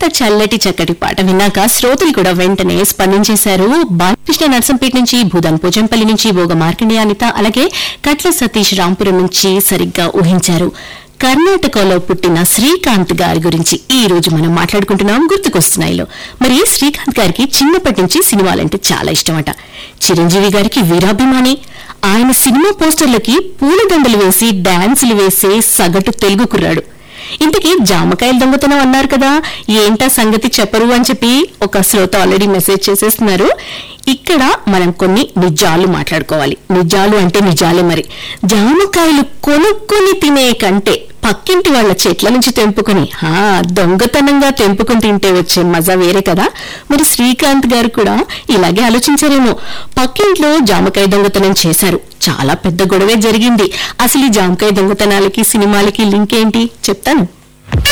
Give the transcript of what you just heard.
ఇంత చల్లటి చక్కటి పాట విన్నాక శ్రోతలు కూడా వెంటనే స్పందించేశారు. బాలకృష్ణ నర్సంపేట నుంచి, భూదాన్ పోచంపల్లి నుంచి, భోగ మార్కండేయ అనిత, అలాగే కట్ల సతీష్ రాంపురం నుంచి సరిగ్గా ఊహించారు. కర్ణాటకలో పుట్టిన శ్రీకాంత్ గారి గురించి ఈ రోజు మనం మాట్లాడుకుంటున్నాం గుర్తుకొస్తున్నాయిలో. మరి శ్రీకాంత్ గారికి చిన్నప్పటి నుంచి సినిమాలంటే చాలా ఇష్టమట. చిరంజీవి గారికి వీరాభిమాని. ఆయన సినిమా పోస్టర్లకి పూలదండలు వేసి డాన్సులు వేసే సగటు తెలుగు కుర్రాడు. ఇంతకీ జామకాయల దొంగతనం అన్నారు కదా, ఏంటా సంగతి చెప్పరు అని చెప్పి ఒక శ్రోత ఆల్రెడీ మెసేజ్ చేసేస్తున్నారు. ఇక్కడ మనం కొన్ని నిజాలు మాట్లాడుకోవాలి. నిజాలు అంటే నిజాలే. మరి జామకాయలు కొనుక్కొని తినే కంటే పక్కింటి వాళ్ళ చెట్ల నుంచి తెంపుకొని దొంగతనంగా తెంపుకుని తింటే వచ్చే మజా వేరే కదా. మరి శ్రీకాంత్ గారు కూడా ఇలాగే ఆలోచించారేమో. పక్కింట్లో జామకాయ దొంగతనం చేశారు, చాలా పెద్ద గొడవే జరిగింది. అసలు ఈ జామకాయ దొంగతనాలకి సినిమాలకి లింక్ ఏంటి చెప్తాను.